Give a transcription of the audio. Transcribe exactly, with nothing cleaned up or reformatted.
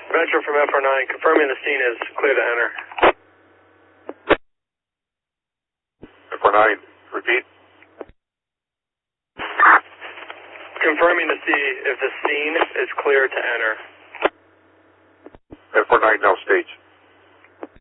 Retro from F R nine, confirming the scene is clear to enter. F R nine, repeat. Confirming to see if the scene is clear to enter. F R nine, now stage.